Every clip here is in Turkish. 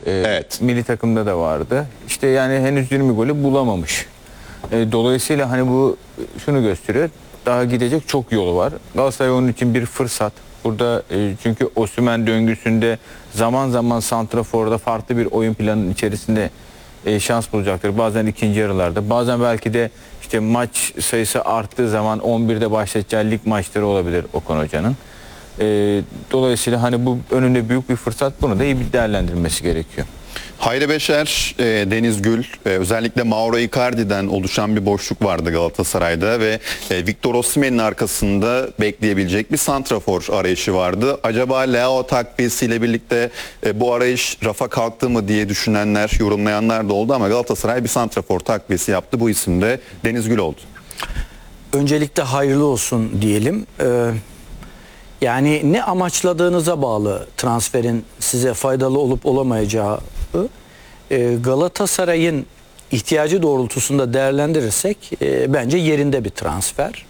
Evet. Milli takımda da vardı. İşte yani henüz 20 golü bulamamış. Dolayısıyla hani bu şunu gösteriyor. Daha gidecek çok yolu var. Galatasaray onun için bir fırsat. Burada çünkü Osimhen döngüsünde zaman zaman santraforda farklı bir oyun planının içerisinde şans bulacaktır. Bazen ikinci yarılarda, bazen belki de işte maç sayısı arttığı zaman 11'de başlatacağı lig maçları olabilir Okan Hoca'nın. Dolayısıyla hani bu önünde büyük bir fırsat, bunu da iyi bir değerlendirmesi gerekiyor. Hayri Beşer, Deniz Gül, özellikle Mauro Icardi'den oluşan bir boşluk vardı Galatasaray'da ve Victor Osimhen'in arkasında bekleyebilecek bir santrafor arayışı vardı. Acaba Leao takviyesiyle birlikte bu arayış rafa kalktı mı diye düşünenler, yorumlayanlar da oldu ama Galatasaray bir santrafor takviyesi yaptı. Bu isim de Deniz Gül oldu. Öncelikle hayırlı olsun diyelim. Yani ne amaçladığınıza bağlı transferin size faydalı olup olamayacağı. Galatasaray'ın ihtiyacı doğrultusunda değerlendirirsek bence yerinde bir transfer.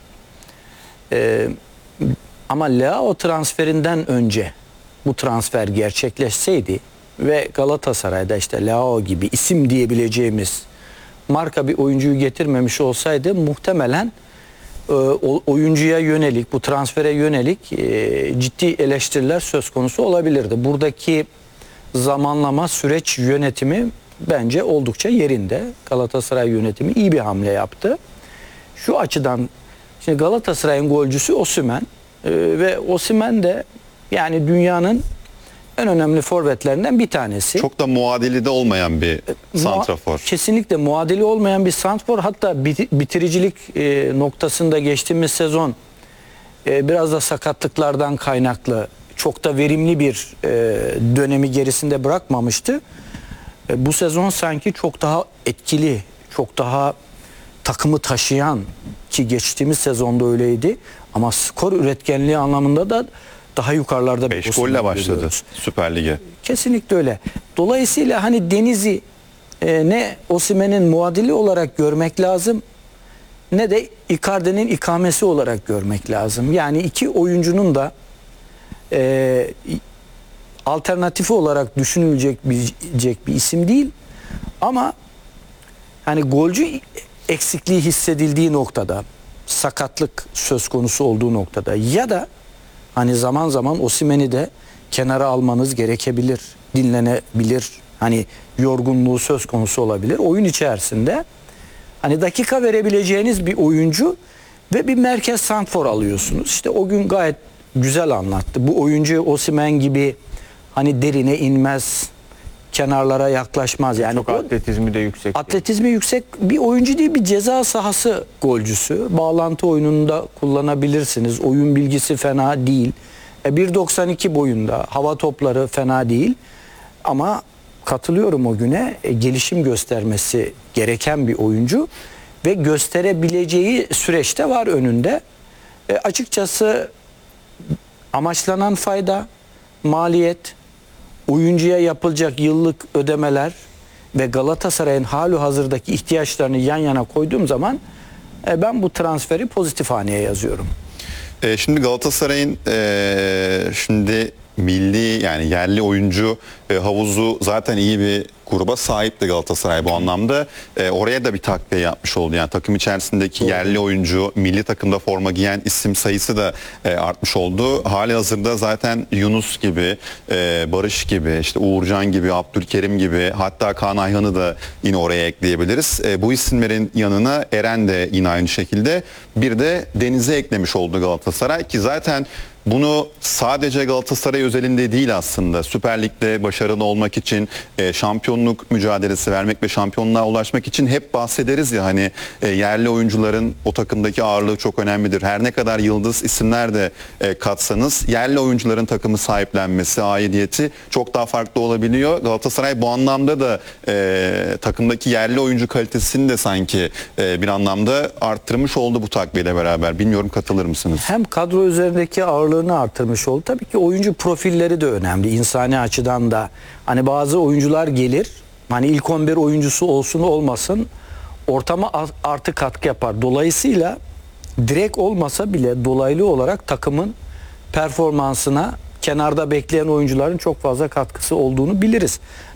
Ama Leao transferinden önce bu transfer gerçekleşseydi ve Galatasaray'da işte Leao gibi isim diyebileceğimiz marka bir oyuncuyu getirmemiş olsaydı muhtemelen oyuncuya yönelik, bu transfere yönelik ciddi eleştiriler söz konusu olabilirdi. Buradaki zamanlama, süreç yönetimi bence oldukça yerinde. Galatasaray yönetimi iyi bir hamle yaptı. Şu açıdan, şimdi Galatasaray'ın golcüsü Osimhen ve Osimhen de yani dünyanın en önemli forvetlerinden bir tanesi. Çok da muadili de olmayan bir santrafor. Kesinlikle muadili olmayan bir santrafor. Hatta bitiricilik noktasında geçtiğimiz sezon biraz da sakatlıklardan kaynaklı çok da verimli bir dönemi gerisinde bırakmamıştı. Bu sezon sanki çok daha etkili, çok daha takımı taşıyan, ki geçtiğimiz sezonda öyleydi. Ama skor üretkenliği anlamında da daha yukarılarda. 5 golle başladı Süper Lig'e. Kesinlikle öyle. Dolayısıyla hani Deniz'i ne Osimhen'in muadili olarak görmek lazım, ne de Icardi'nin ikamesi olarak görmek lazım. Yani iki oyuncunun da alternatifi olarak düşünülecek bir isim değil. Ama hani golcü eksikliği hissedildiği noktada, sakatlık söz konusu olduğu noktada ya da hani zaman zaman Osimhen'i de kenara almanız gerekebilir, dinlenebilir. Hani yorgunluğu söz konusu olabilir. Oyun içerisinde hani dakika verebileceğiniz bir oyuncu ve bir merkez santrfor alıyorsunuz. İşte o gün gayet güzel anlattı. Bu oyuncu Osimhen gibi hani derine inmez, kenarlara yaklaşmaz. Yani çok atletizmi de yüksek. Atletizmi yüksek bir oyuncu değil, bir ceza sahası golcüsü. Bağlantı oyununda kullanabilirsiniz. Oyun bilgisi fena değil. 1.92 boyunda, hava topları fena değil. Ama katılıyorum o güne, gelişim göstermesi gereken bir oyuncu ve gösterebileceği süreçte var önünde. Açıkçası amaçlanan fayda, maliyet, oyuncuya yapılacak yıllık ödemeler ve Galatasaray'ın halihazırdaki ihtiyaçlarını yan yana koyduğum zaman ben bu transferi pozitif haneye yazıyorum. Şimdi Galatasaray'ın şimdi milli yani yerli oyuncu havuzu zaten iyi bir gruba sahipti Galatasaray bu anlamda. Oraya da bir takviye yapmış oldu. Yani takım içerisindeki yerli oyuncu, milli takımda forma giyen isim sayısı da artmış oldu. Hali hazırda zaten Yunus gibi, Barış gibi, işte Uğurcan gibi, Abdülkerim gibi, hatta Kaan Ayhan'ı da yine oraya ekleyebiliriz. Bu isimlerin yanına Eren de yine aynı şekilde. Bir de Deniz'i eklemiş oldu Galatasaray ki zaten bunu sadece Galatasaray özelinde değil aslında. Süper Lig'de başarılı olmak için, şampiyonluk mücadelesi vermek ve şampiyonluğa ulaşmak için hep bahsederiz ya hani yerli oyuncuların o takımdaki ağırlığı çok önemlidir. Her ne kadar yıldız isimler de katsanız yerli oyuncuların takımı sahiplenmesi, aidiyeti çok daha farklı olabiliyor. Galatasaray bu anlamda da takımdaki yerli oyuncu kalitesini de sanki bir anlamda arttırmış oldu bu takviyeyle beraber. Bilmiyorum katılır mısınız? Hem kadro üzerindeki ağırlığını artırmış oldu. Tabii ki oyuncu profilleri de önemli. İnsani açıdan da hani bazı oyuncular gelir. Hani ilk 11 oyuncusu olsun olmasın ortama artı katkı yapar. Dolayısıyla direkt olmasa bile dolaylı olarak takımın performansına kenarda bekleyen oyuncuların çok fazla katkısı olduğunu biliriz.